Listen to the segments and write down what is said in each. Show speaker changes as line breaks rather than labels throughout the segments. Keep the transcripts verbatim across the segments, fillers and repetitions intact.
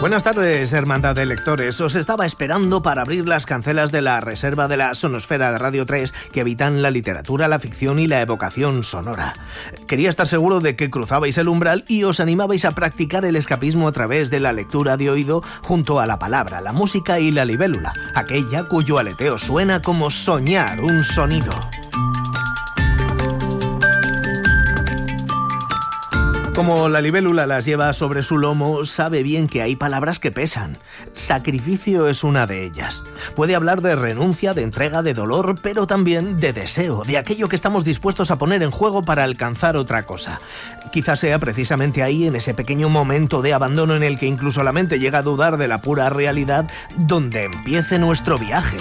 Buenas tardes, hermandad de lectores. Os estaba esperando para abrir las cancelas de la reserva de la Sonosfera de Radio tres que habitan la literatura, la ficción y la evocación sonora. Quería estar seguro de que cruzabais el umbral y os animabais a practicar el escapismo a través de la lectura de oído junto a la palabra, la música y la libélula, aquella cuyo aleteo suena como soñar un sonido. Como la libélula las lleva sobre su lomo, sabe bien que hay palabras que pesan. Sacrificio es una de ellas. Puede hablar de renuncia, de entrega, de dolor, pero también de deseo, de aquello que estamos dispuestos a poner en juego para alcanzar otra cosa. Quizás sea precisamente ahí, en ese pequeño momento de abandono en el que incluso la mente llega a dudar de la pura realidad, donde empiece nuestro viaje.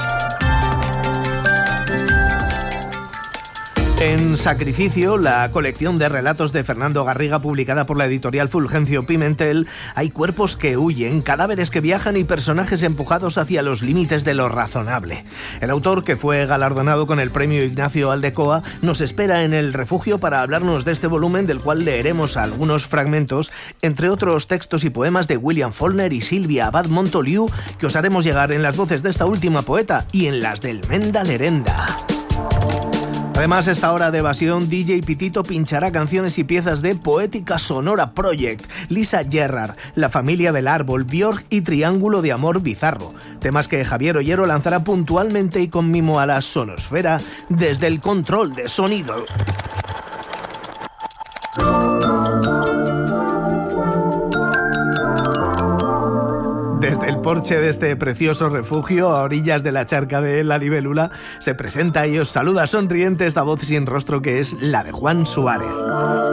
En Sacrificio, la colección de relatos de Fernando Garriga publicada por la editorial Fulgencio Pimentel, hay cuerpos que huyen, cadáveres que viajan y personajes empujados hacia los límites de lo razonable. El autor, que fue galardonado con el premio Ignacio Aldecoa, nos espera en el refugio para hablarnos de este volumen, del cual leeremos algunos fragmentos, entre otros textos y poemas de William Faulkner y Silvia Abad Montoliu, que os haremos llegar en las voces de esta última poeta y en las del Menda Lerenda. Además, esta hora de evasión, D J Pitito pinchará canciones y piezas de Poética Sonora Project, Lisa Gerrard, La Familia del Árbol, Björk y Triángulo de Amor Bizarro. Temas que Javier Ollero lanzará puntualmente y con mimo a la sonosfera desde el control de sonido. Desde el porche de este precioso refugio, a orillas de la charca de la libélula, se presenta y os saluda sonriente esta voz sin rostro que es la de Juan Suárez.